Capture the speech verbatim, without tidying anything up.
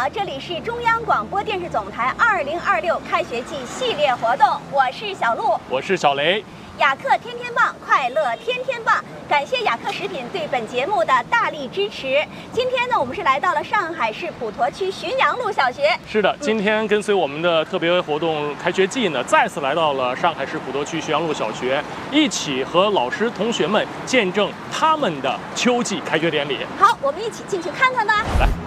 这里是中央广播电视总台二零二六开学季系列活动，我是小鹿， 我是小雷。 雅克天天棒，快乐天天棒！感谢雅克食品对本节目的大力支持。今天呢，我们是来到了上海市普陀区浔阳路小学。 是的，今天跟随我们的特别活动开学季呢，再次来到了上海市普陀区浔阳路小学，一起和老师同学们见证他们的秋季开学典礼。 好，我们一起进去看看吧。 来。